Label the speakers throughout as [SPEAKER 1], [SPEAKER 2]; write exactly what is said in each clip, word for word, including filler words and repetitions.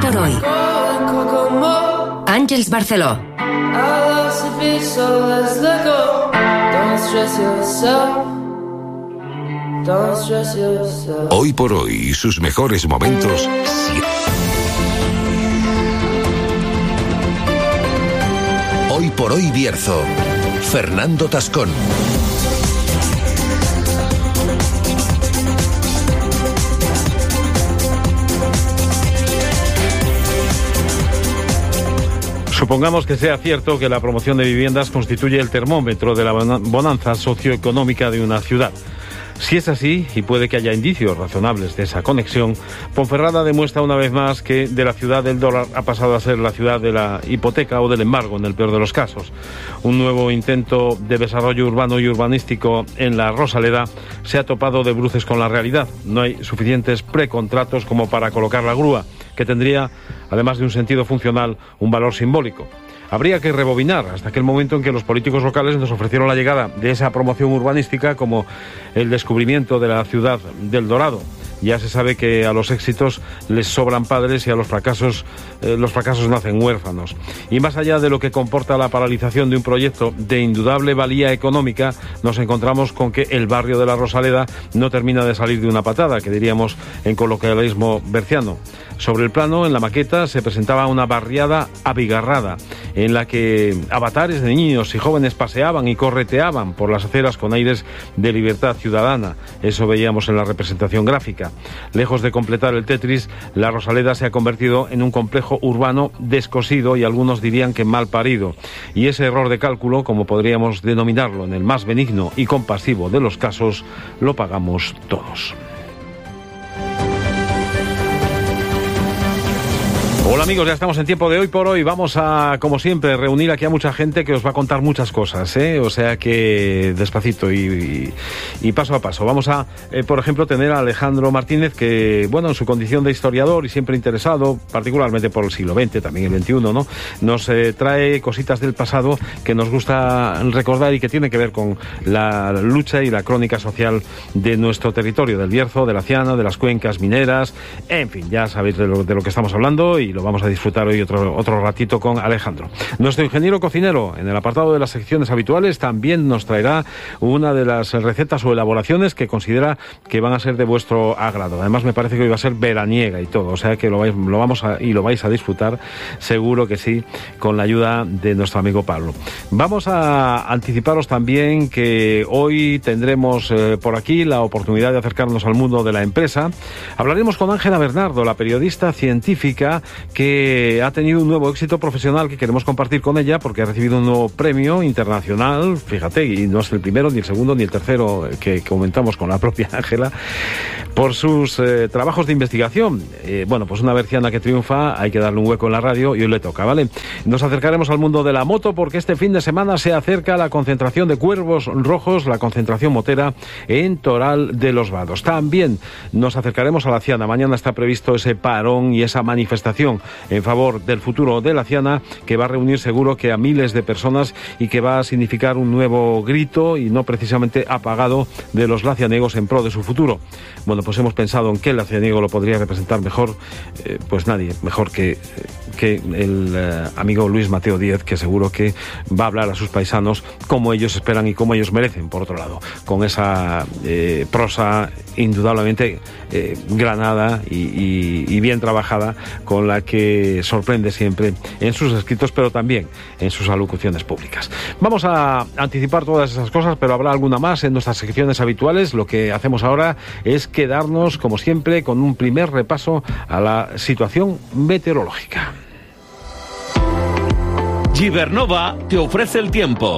[SPEAKER 1] por hoy. Àngels Barceló.
[SPEAKER 2] Hoy por hoy y sus mejores momentos. Hoy por hoy Bierzo. Fernando Tascón.
[SPEAKER 3] Supongamos que sea cierto que la promoción de viviendas constituye el termómetro de la bonanza socioeconómica de una ciudad. Si es así, y puede que haya indicios razonables de esa conexión, Ponferrada demuestra una vez más que de la ciudad del dólar ha pasado a ser la ciudad de la hipoteca o del embargo, en el peor de los casos. Un nuevo intento de desarrollo urbano y urbanístico en la Rosaleda se ha topado de bruces con la realidad. No hay suficientes precontratos como para colocar la grúa, que tendría, además de un sentido funcional, un valor simbólico. Habría que rebobinar hasta aquel momento en que los políticos locales nos ofrecieron la llegada de esa promoción urbanística como el descubrimiento de la ciudad del Dorado. Ya se sabe que a los éxitos les sobran padres y a los fracasos, eh, los fracasos nacen huérfanos. Y más allá de lo que comporta la paralización de un proyecto de indudable valía económica, nos encontramos con que el barrio de la Rosaleda no termina de salir de una patada, que diríamos en coloquialismo berciano. Sobre el plano, en la maqueta, se presentaba una barriada abigarrada, en la que avatares de niños y jóvenes paseaban y correteaban por las aceras con aires de libertad ciudadana. Eso veíamos en la representación gráfica. Lejos de completar el Tetris, la Rosaleda se ha convertido en un complejo urbano descosido y algunos dirían que mal parido. Y ese error de cálculo, como podríamos denominarlo en el más benigno y compasivo de los casos, lo pagamos todos. Hola amigos, ya estamos en tiempo de Hoy por Hoy. Vamos a, como siempre, reunir aquí a mucha gente que os va a contar muchas cosas, ¿eh? O sea que despacito y, y, y paso a paso. Vamos a, eh, por ejemplo, tener a Alejandro Martínez, que, bueno, en su condición de historiador y siempre interesado, particularmente por el siglo veinte, también el veintiuno, ¿no? Nos eh, trae cositas del pasado que nos gusta recordar y que tiene que ver con la lucha y la crónica social de nuestro territorio, del Bierzo, de la Ciana, de las cuencas mineras, en fin, ya sabéis de lo, de lo que estamos hablando y lo vamos a disfrutar hoy otro, otro ratito con Alejandro. Nuestro ingeniero cocinero, en el apartado de las secciones habituales, también nos traerá una de las recetas o elaboraciones que considera que van a ser de vuestro agrado. Además, me parece que hoy va a ser veraniega y todo, o sea que lo, vais, lo vamos a, y lo vais a disfrutar, seguro que sí, con la ayuda de nuestro amigo Pablo. Vamos a anticiparos también que hoy tendremos eh, por aquí la oportunidad de acercarnos al mundo de la empresa. Hablaremos con Ángela Bernardo, la periodista científica que ha tenido un nuevo éxito profesional que queremos compartir con ella porque ha recibido un nuevo premio internacional, fíjate, y no es el primero, ni el segundo, ni el tercero que comentamos con la propia Ángela, por sus eh, trabajos de investigación. Eh, bueno, pues una berciana que triunfa, hay que darle un hueco en la radio y hoy le toca, ¿vale? Nos acercaremos al mundo de la moto porque este fin de semana se acerca la concentración de Cuervos Rojos, la concentración motera en Toral de los Vados. También nos acercaremos a la Ciana. Mañana está previsto ese parón y esa manifestación en favor del futuro de la Ciana, que va a reunir seguro que a miles de personas y que va a significar un nuevo grito y no precisamente apagado de los lacianegos en pro de su futuro. Bueno, pues hemos pensado en qué lacianiego lo podría representar mejor, eh, pues nadie, mejor que, que el eh, amigo Luis Mateo Díez, que seguro que va a hablar a sus paisanos como ellos esperan y como ellos merecen, por otro lado, con esa eh, prosa indudablemente eh, granada y, y, y bien trabajada, con la que sorprende siempre en sus escritos, pero también en sus alocuciones públicas. Vamos a anticipar todas esas cosas, pero habrá alguna más en nuestras secciones habituales. Lo que hacemos ahora es quedarnos, como siempre, con un primer repaso a la situación meteorológica.
[SPEAKER 4] Gibernova te ofrece el tiempo.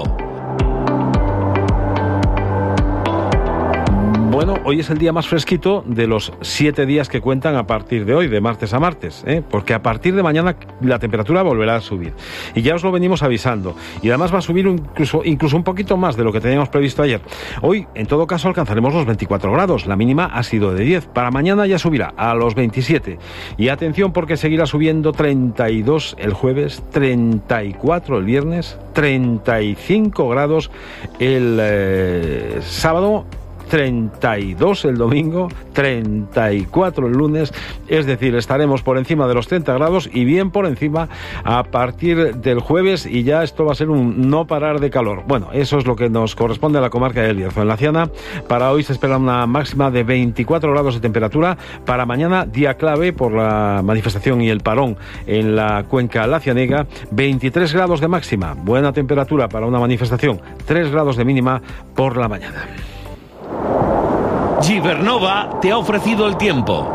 [SPEAKER 3] Bueno, hoy es el día más fresquito de los siete días que cuentan a partir de hoy, de martes a martes, ¿eh? Porque a partir de mañana la temperatura volverá a subir. Y ya os lo venimos avisando. Y además va a subir incluso, incluso un poquito más de lo que teníamos previsto ayer. Hoy, en todo caso, alcanzaremos los veinticuatro grados. La mínima ha sido de diez. Para mañana ya subirá a los veintisiete. Y atención porque seguirá subiendo treinta y dos el jueves, treinta y cuatro el viernes, treinta y cinco grados el eh, sábado treinta y dos el domingo, treinta y cuatro el lunes, es decir, estaremos por encima de los treinta grados y bien por encima a partir del jueves, y ya esto va a ser un no parar de calor. Bueno, eso es lo que nos corresponde a la comarca del Bierzo. En la Ciana, para hoy se espera una máxima de veinticuatro grados de temperatura. Para mañana, día clave por la manifestación y el parón en la cuenca lacianega, veintitrés grados de máxima, buena temperatura para una manifestación, tres grados de mínima por la mañana.
[SPEAKER 4] Gibernova te ha ofrecido el tiempo.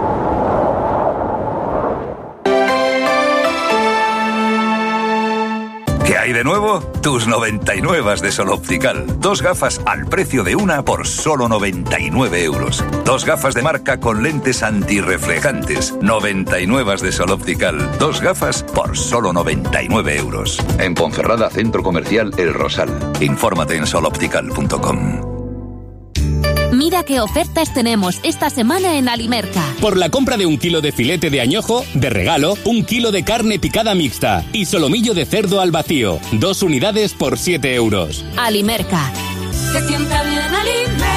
[SPEAKER 1] ¿Qué hay de nuevo? Tus noventa y nueve de Sol Optical. Dos gafas al precio de una por solo noventa y nueve euros. Dos gafas de marca con lentes antirreflejantes. noventa y nueve de Sol Optical. Dos gafas por solo noventa y nueve euros. En Ponferrada, Centro Comercial El Rosal. Infórmate en sol optical punto com.
[SPEAKER 5] Mira qué ofertas tenemos esta semana en Alimerca.
[SPEAKER 6] Por la compra de un kilo de filete de añojo, de regalo, un kilo de carne picada mixta y solomillo de cerdo al vacío. Dos unidades por siete euros.
[SPEAKER 5] Alimerca.
[SPEAKER 7] Se sienta bien Alimerca.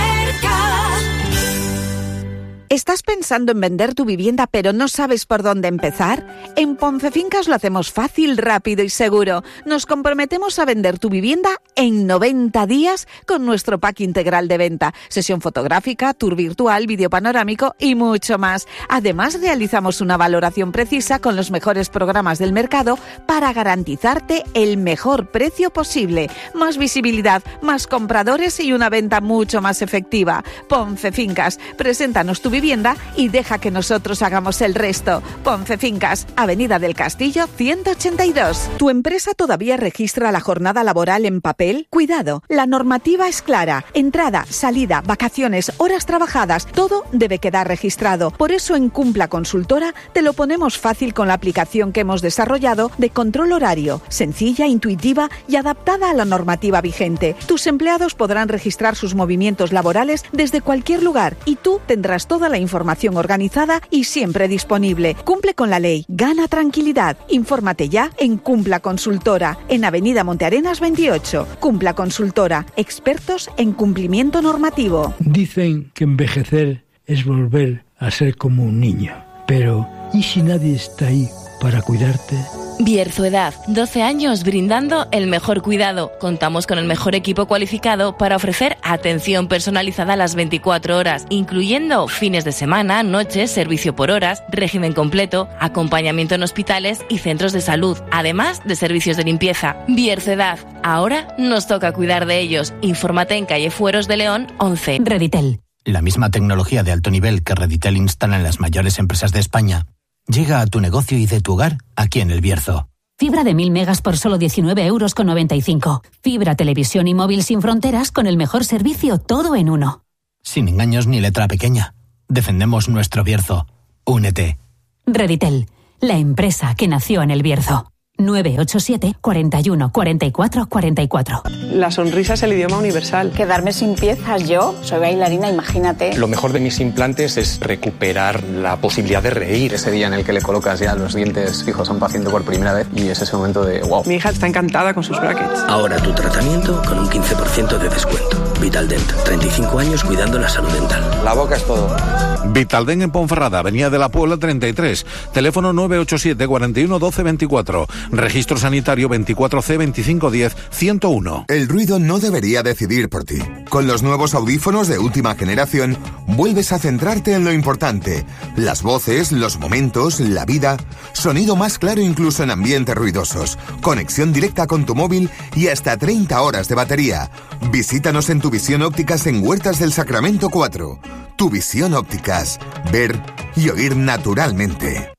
[SPEAKER 8] ¿Estás pensando en vender tu vivienda pero no sabes por dónde empezar? En Poncefincas lo hacemos fácil, rápido y seguro. Nos comprometemos a vender tu vivienda en noventa días con nuestro pack integral de venta. Sesión fotográfica, tour virtual, vídeo panorámico y mucho más. Además, realizamos una valoración precisa con los mejores programas del mercado para garantizarte el mejor precio posible. Más visibilidad, más compradores y una venta mucho más efectiva. Poncefincas, preséntanos tu vivienda y deja que nosotros hagamos el resto. Poncefincas, Avenida del Castillo ciento ochenta y dos. ¿Tu empresa todavía registra la jornada laboral en papel? Cuidado, la normativa es clara. Entrada, salida, vacaciones, horas trabajadas, todo debe quedar registrado. Por eso en Cumpla Consultora te lo ponemos fácil con la aplicación que hemos desarrollado de control horario, sencilla, intuitiva y adaptada a la normativa vigente. Tus empleados podrán registrar sus movimientos laborales desde cualquier lugar y tú tendrás toda la información organizada y siempre disponible. Cumple con la ley, gana tranquilidad. Infórmate ya en Cumpla Consultora, en Avenida Montearenas veintiocho. Cumpla Consultora, expertos en cumplimiento normativo.
[SPEAKER 9] Dicen que envejecer es volver a ser como un niño, pero ¿y si nadie está ahí para cuidarte?
[SPEAKER 10] Bierzoedad, doce años brindando el mejor cuidado. Contamos con el mejor equipo cualificado para ofrecer atención personalizada a las veinticuatro horas, incluyendo fines de semana, noches, servicio por horas, régimen completo, acompañamiento en hospitales y centros de salud, además de servicios de limpieza. Bierzoedad, ahora nos toca cuidar de ellos. Infórmate en calle Fueros de León once.
[SPEAKER 11] Reditel. La misma tecnología de alto nivel que Reditel instala en las mayores empresas de España llega a tu negocio y de tu hogar aquí en El Bierzo.
[SPEAKER 12] Fibra de mil megas por solo diecinueve euros con noventa y cinco. Fibra, televisión y móvil sin fronteras con el mejor servicio, todo en uno.
[SPEAKER 11] Sin engaños ni letra pequeña. Defendemos nuestro Bierzo. Únete.
[SPEAKER 12] Reditel, la empresa que nació en El Bierzo. nueve ocho siete, cuarenta y uno, cuarenta y cuatro, cuarenta y cuatro.
[SPEAKER 13] La sonrisa es el idioma universal.
[SPEAKER 14] Quedarme sin piezas, yo soy bailarina, imagínate.
[SPEAKER 15] Lo mejor de mis implantes es recuperar la posibilidad de reír. Ese día en el que le colocas ya los dientes fijos a un paciente por primera vez y es ese momento de wow.
[SPEAKER 13] Mi hija está encantada con sus brackets.
[SPEAKER 16] Ahora tu tratamiento con un quince por ciento de descuento. Vitaldent, treinta y cinco años cuidando la salud dental.
[SPEAKER 15] La boca es todo.
[SPEAKER 17] Vitaldent en Ponferrada, Avenida de la Puebla treinta y tres. Teléfono nueve ocho siete, cuarenta y uno, doce veinticuatro. Registro sanitario veinticuatro C veinticinco diez ciento uno.
[SPEAKER 18] El ruido no debería decidir por ti. Con los nuevos audífonos de última generación, vuelves a centrarte en lo importante. Las voces, los momentos, la vida. Sonido más claro incluso en ambientes ruidosos. Conexión directa con tu móvil y hasta treinta horas de batería. Visítanos en Tu Visión Ópticas en Huertas del Sacramento cuatro. Tu Visión Ópticas. Ver y oír naturalmente.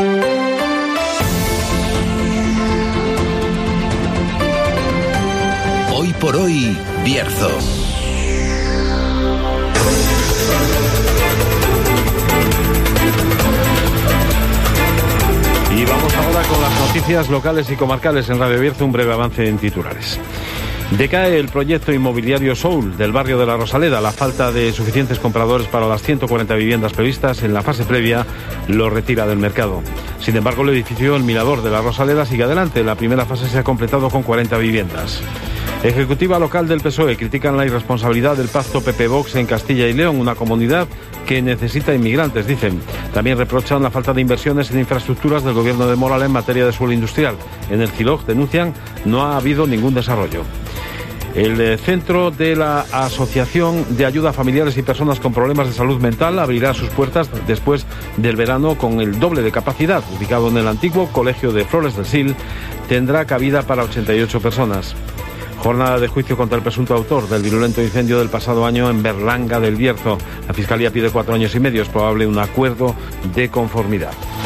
[SPEAKER 2] Hoy por hoy, Bierzo.
[SPEAKER 3] Y vamos ahora con las noticias locales y comarcales en Radio Bierzo, un breve avance en titulares. Decae el proyecto inmobiliario Soul del barrio de la Rosaleda. La falta de suficientes compradores para las ciento cuarenta viviendas previstas en la fase previa lo retira del mercado. Sin embargo, el edificio El Mirador de la Rosaleda sigue adelante. La primera fase se ha completado con cuarenta viviendas. Ejecutiva local del P S O E critican la irresponsabilidad del pacto P P-Vox en Castilla y León, una comunidad que necesita inmigrantes, dicen. También reprochan la falta de inversiones en infraestructuras del gobierno de Morales en materia de suelo industrial. En el Ciloj, denuncian, no ha habido ningún desarrollo. El centro de la Asociación de Ayuda a Familiares y Personas con Problemas de Salud Mental abrirá sus puertas después del verano con el doble de capacidad. Ubicado en el antiguo Colegio de Flores del Sil, tendrá cabida para ochenta y ocho personas. Jornada de juicio contra el presunto autor del virulento incendio del pasado año en Berlanga del Bierzo. La Fiscalía pide cuatro años y medio. Es probable un acuerdo de conformidad.